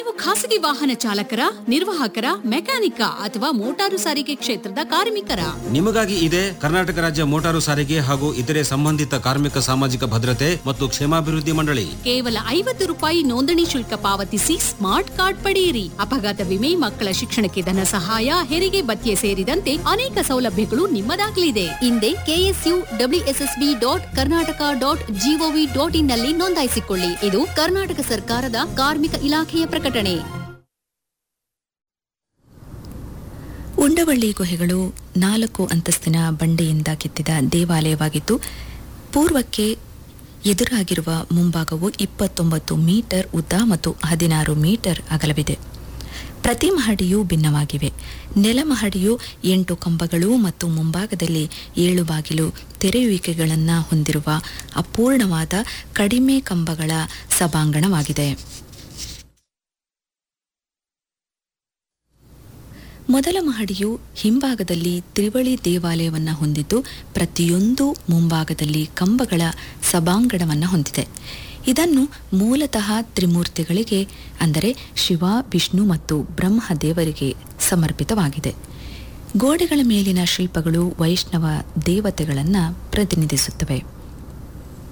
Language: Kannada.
ನೀವು ಖಾಸಗಿ ವಾಹನ ಚಾಲಕರ, ನಿರ್ವಾಹಕರ, ಮೆಕ್ಯಾನಿಕ ಅಥವಾ ಮೋಟಾರು ಸಾರಿಗೆ ಕ್ಷೇತ್ರದ ಕಾರ್ಮಿಕರ? ನಿಮಗಾಗಿ ಇದೆ ಕರ್ನಾಟಕ ರಾಜ್ಯ ಮೋಟಾರು ಸಾರಿಗೆ ಹಾಗೂ ಇತರೆ ಸಂಬಂಧಿತ ಕಾರ್ಮಿಕ ಸಾಮಾಜಿಕ ಭದ್ರತೆ ಮತ್ತು ಕ್ಷೇಮಾಭಿವೃದ್ಧಿ ಮಂಡಳಿ. ಕೇವಲ 50 ರೂಪಾಯಿ ನೋಂದಣಿ ಶುಲ್ಕ ಪಾವತಿಸಿ ಸ್ಮಾರ್ಟ್ ಕಾರ್ಡ್ ಪಡೆಯಿರಿ. ಅಪಘಾತ ವಿಮೆ, ಮಕ್ಕಳ ಶಿಕ್ಷಣಕ್ಕೆ ಧನ ಸಹಾಯ, ಹೆರಿಗೆ ಭತ್ಯೆ ಸೇರಿದಂತೆ ಅನೇಕ ಸೌಲಭ್ಯಗಳು ನಿಮ್ಮದಾಗಲಿದೆ. ಹಿಂದೆ KSUWSSB.Karnataka.gov.in ನಲ್ಲಿ ನೋಂದಾಯಿಸಿಕೊಳ್ಳಿ. ಇದು ಕರ್ನಾಟಕ ಸರ್ಕಾರದ ಕಾರ್ಮಿಕ ಇಲಾಖೆಯ ಪ್ರಕಟಣೆ. ಉಂಡವಳ್ಳಿ ಗುಹೆಗಳು 4 ಅಂತಸ್ತಿನ ಬಂಡೆಯಿಂದ ಕೆತ್ತಿದ ದೇವಾಲಯವಾಗಿದ್ದು, ಪೂರ್ವಕ್ಕೆ ಎದುರಾಗಿರುವ ಮುಂಭಾಗವು 29 ಮೀಟರ್ ಉದ್ದ ಮತ್ತು 16 ಮೀಟರ್ ಅಗಲವಿದೆ. ಪ್ರತಿ ಮಹಡಿಯೂ ಭಿನ್ನವಾಗಿವೆ. ನೆಲಮಹಡಿಯು 8 ಕಂಬಗಳು ಮತ್ತು ಮುಂಭಾಗದಲ್ಲಿ 7 ಬಾಗಿಲು ತೆರೆಯುವಿಕೆಗಳನ್ನು ಹೊಂದಿರುವ ಅಪೂರ್ಣವಾದ ಕಡಿಮೆ ಕಂಬಗಳ ಸಭಾಂಗಣವಾಗಿದೆ. ಮೊದಲ ಮಹಡಿಯು ಹಿಂಭಾಗದಲ್ಲಿ ತ್ರಿವಳಿ ದೇವಾಲಯವನ್ನು ಹೊಂದಿದ್ದು, ಪ್ರತಿಯೊಂದು ಮುಂಭಾಗದಲ್ಲಿ ಕಂಬಗಳ ಸಭಾಂಗಣವನ್ನು ಹೊಂದಿದೆ. ಇದನ್ನು ಮೂಲತಃ ತ್ರಿಮೂರ್ತಿಗಳಿಗೆ, ಅಂದರೆ ಶಿವ, ವಿಷ್ಣು ಮತ್ತು ಬ್ರಹ್ಮ ದೇವರಿಗೆ ಸಮರ್ಪಿತವಾಗಿದೆ. ಗೋಡೆಗಳ ಮೇಲಿನ ಶಿಲ್ಪಗಳು ವೈಷ್ಣವ ದೇವತೆಗಳನ್ನು ಪ್ರತಿನಿಧಿಸುತ್ತವೆ.